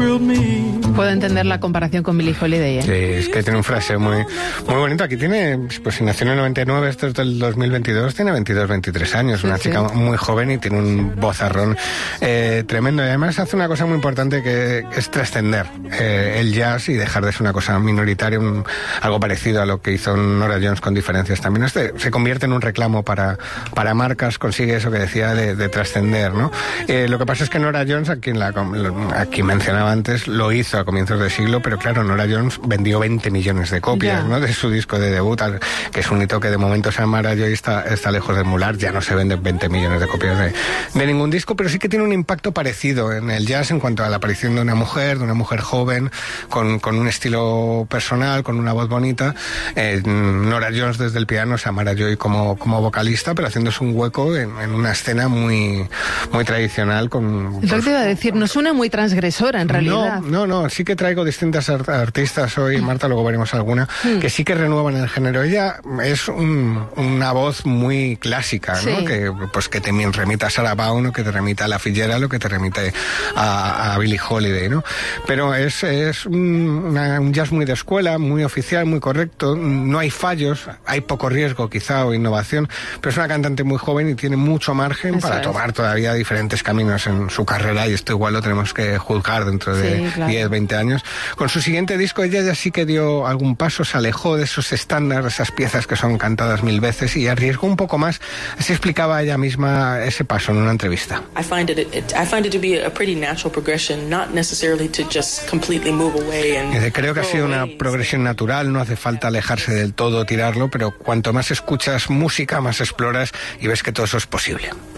Puedo entender la comparación con Billie Holiday, ¿eh? Sí, es que tiene un frase muy bonito. Aquí tiene, pues si nació en el 99, esto es del 2022, tiene 22, 23 años, sí, una chica muy joven y tiene un vozarrón tremendo. Y además hace una cosa muy importante que es trascender el jazz y dejar de ser una cosa minoritaria, algo parecido a lo que hizo Norah Jones con diferencias también. Se convierte en un reclamo para marcas, consigue eso que decía de trascender, ¿no? Lo que pasa es que Norah Jones, a quien mencionaba antes, lo hizo a comienzos de siglo, pero claro, Norah Jones vendió 20 millones de copias, ¿no?, de su disco de debut, que es un hito que de momento Samara Joy está lejos de emular. Ya no se venden 20 millones de copias de ningún disco, pero sí que tiene un impacto parecido en el jazz en cuanto a la aparición de una mujer joven, con un estilo personal, con una voz bonita. Norah Jones desde el piano, Samara Joy como vocalista, pero haciéndose un hueco en una escena muy tradicional. Lo que te iba a decir, no suena muy transgresora en realidad. No, sí que traigo distintas artistas hoy, Marta, luego veremos alguna, que sí que renuevan el género. Ella es una voz muy clásica, ¿no? Sí. Que te remita a Sarah Vaughan, o que te remita a La Fitzgerald, o que te remite a Billie Holiday, ¿no? Pero es un jazz muy de escuela, muy oficial, muy correcto. No hay fallos, hay poco riesgo quizá o innovación, pero es una cantante muy joven y tiene mucho margen para tomar todavía diferentes caminos en su carrera, y esto igual lo tenemos que juzgar dentro de 10, 20 años. Con su siguiente disco ella ya sí que dio algún paso, se alejó de esos estándares, esas piezas que son cantadas 1000 veces, y arriesgó un poco más. Así explicaba ella misma ese paso en una entrevista. I find it to be a pretty natural progression, not necessarily to just completely move away and creo que ha sido una progresión natural, no hace falta alejarse del todo, tirarlo, pero cuanto más escuchas música, más exploras y ves que todo eso es posible.